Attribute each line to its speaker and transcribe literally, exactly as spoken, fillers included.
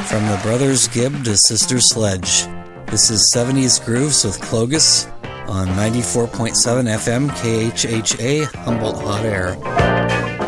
Speaker 1: From the Brothers Gibb to Sister Sledge. This is seventies Grooves with Clogus on ninety-four point seven F M K H H A Humboldt Hot Air.